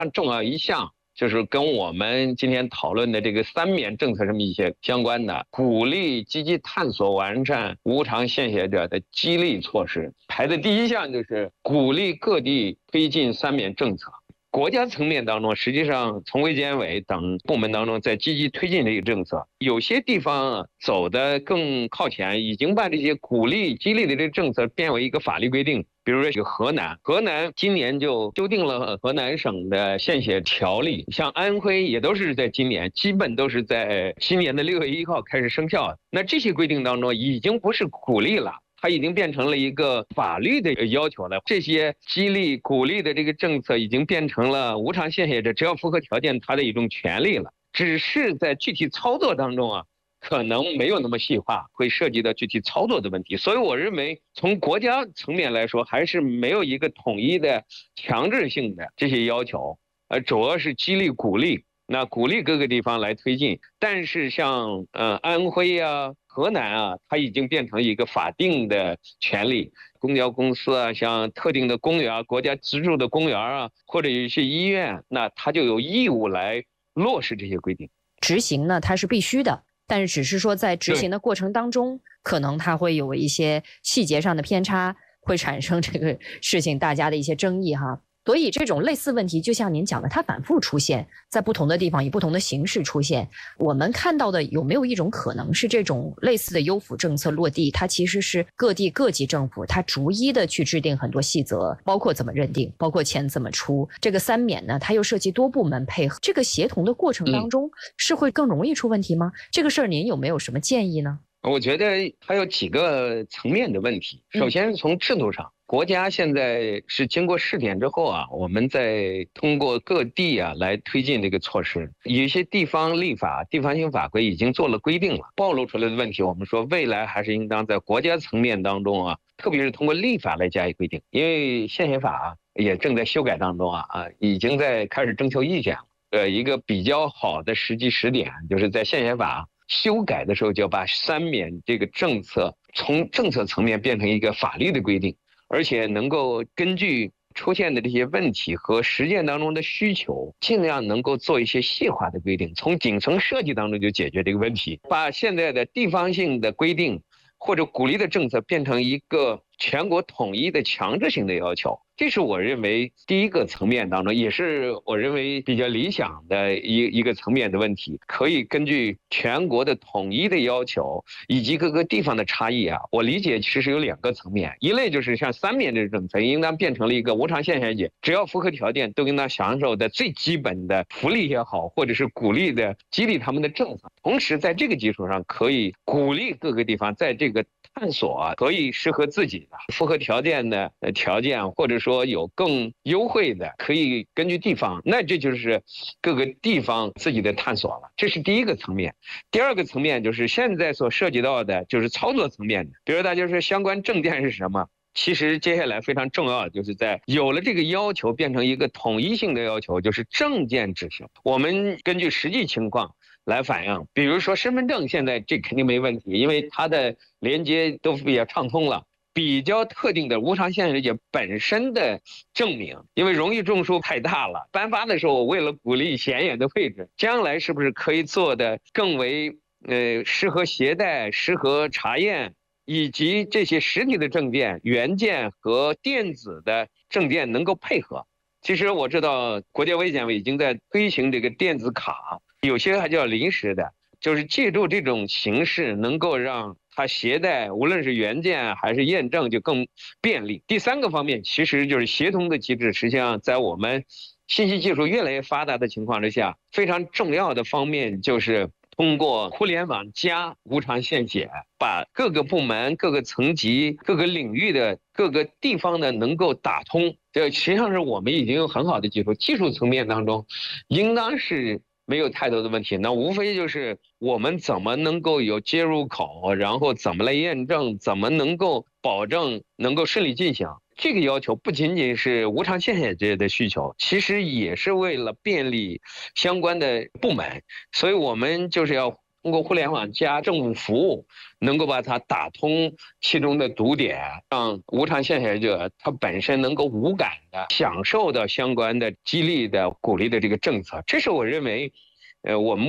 重要一项。就是跟我们今天讨论的这个3免政策这么一些相关的，鼓励积极探索完善无偿献血者的激励措施。排的第一项就是鼓励各地推进3免政策。国家层面当中，实际上从卫健委等部门当中在积极推进这个政策，有些地方走得更靠前，已经把这些鼓励激励的这个政策变为一个法律规定。比如说这个河南今年就修订了河南省的献血条例，像安徽也都是在今年，基本都是在今年的6月1号开始生效。那这些规定当中已经不是鼓励了，它已经变成了一个法律的要求了。这些激励鼓励的这个政策已经变成了无偿献血者只要符合条件他的一种权利了，只是在具体操作当中可能没有那么细化，会涉及到具体操作的问题。所以我认为从国家层面来说，还是没有一个统一的强制性的这些要求，主要是激励鼓励，那鼓励各个地方来推进。但是像安徽河南它已经变成一个法定的权利，公交公司像特定的公园，国家资助的公园或者有一些医院，那它就有义务来落实这些规定。 执行呢，它是必须的。但是只是说在执行的过程当中，可能它会有一些细节上的偏差，会产生这个事情大家的一些争议哈。所以这种类似问题就像您讲的，它反复出现在不同的地方，以不同的形式出现。我们看到的有没有一种可能是这种类似的优抚政策落地，它其实是各地各级政府它逐一的去制定很多细则，包括怎么认定，包括钱怎么出。这个3免呢，它又涉及多部门配合，这个协同的过程当中是会更容易出问题吗？这个事儿您有没有什么建议呢？ 我觉得还有几个层面的问题。首先是从制度上，国家现在是经过试点之后我们在通过各地来推进这个措施。有些地方立法、地方性法规已经做了规定了，暴露出来的问题，我们说未来还是应当在国家层面当中特别是通过立法来加以规定。因为献血法也正在修改当中已经在开始征求意见了。一个比较好的时机时点，就是在献血法修改的时候，就把3免这个政策从政策层面变成一个法律的规定，而且能够根据出现的这些问题和实践当中的需求，尽量能够做一些细化的规定，从顶层设计当中就解决这个问题，把现在的地方性的规定或者鼓励的政策变成一个全国统一的强制性的要求。这是我认为第一个层面当中，也是我认为比较理想的一个层面的问题。可以根据全国的统一的要求以及各个地方的差异我理解其实有2个层面。一类就是像3免这个政策应当变成了一个无偿献血者只要符合条件都应当享受的最基本的福利也好，或者是鼓励的激励他们的政策。同时在这个基础上，可以鼓励各个地方在这个探索可以适合自己的符合条件的条件，或者说有更优惠的，可以根据地方，那这就是各个地方自己的探索了。这是第一个层面。第二个层面就是现在所涉及到的就是操作层面的，比如大家说相关证件是什么，其实接下来非常重要的就是在有了这个要求变成一个统一性的要求，就是证件执行。我们根据实际情况来反映，比如说身份证现在这肯定没问题，因为它的连接都比较畅通了。比较特定的无偿献血者本身的证明，因为荣誉证书太大了，颁发的时候为了鼓励显眼的位置，将来是不是可以做的更为适合携带、适合查验，以及这些实体的证件、原件和电子的证件能够配合。其实我知道国家卫健委已经在推行这个电子卡，有些还叫临时的，就是借助这种形式能够让它携带无论是原件还是验证就更便利。第3个方面其实就是协同的机制，实际上在我们信息技术越来越发达的情况之下，非常重要的方面就是通过互联网加无偿献血，把各个部门、各个层级、各个领域的各个地方的能够打通。这实际上是我们已经有很好的技术，技术层面当中应当是没有太多的问题，那无非就是我们怎么能够有接入口，然后怎么来验证，怎么能够保证能够顺利进行。这个要求不仅仅是无偿献血者的需求，其实也是为了便利相关的部门，所以我们就是要通过互联网加政府服务，能够把它打通其中的堵点，让无偿献血者他本身能够无感的享受到相关的激励的鼓励的这个政策。这是我认为，我们